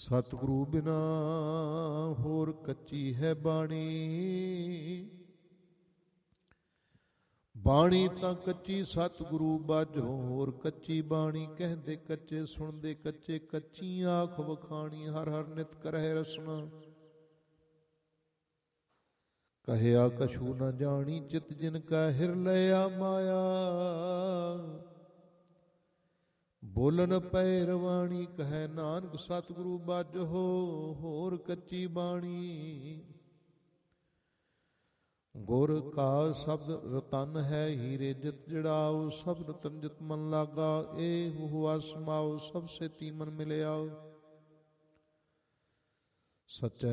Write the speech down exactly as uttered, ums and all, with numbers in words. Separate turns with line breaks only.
ਸਤਿਗੁਰੂ ਬਿਨਾ ਹੋਰ ਕੱਚੀ ਹੈ ਬਾਣੀ। ਬਾਣੀ ਤਾਂ ਕੱਚੀ ਸਤਿਗੁਰੂ ਬਾਝੋ ਹੋਰ ਕੱਚੀ ਬਾਣੀ। ਕਹਿੰਦੇ ਕੱਚੇ ਸੁਣਦੇ ਕੱਚੇ, ਕੱਚੀ ਆਖ ਵਖਾਣੀ। ਹਰ ਹਰ ਨਿਤ ਕਰਹਿ ਰਸਨਾ, ਕਹਿਆ ਕਛੂ ਨ ਜਾਣੀ। ਚਿਤ ਜਿਨ ਕਾ ਹਿਰ ਲਿਆ ਮਾਇਆ, ਬੋਲਨ ਪੈ ਰਵਾਣੀ। ਕਹੈ ਨਾਨਕ ਸਤਿਗੁਰੂ ਬਾਝੋ ਹੋਰ ਕੱਚੀ ਬਾਣੀ। ਗੁਰ ਕਾ ਸ਼ਬਦ ਰਤਨ ਹੈ ਹੀਰੇ ਜਿਤ ਜੜਾਓ। ਸਭ ਰਤਨ ਜਿਤ ਮਨ ਲਾਗਾ, ਏ ਹੁਆ ਸਮਾਓ। ਸਭ ਸੇਤੀ ਮਨ ਮਿਲਿਆ। ਸੱਚੈ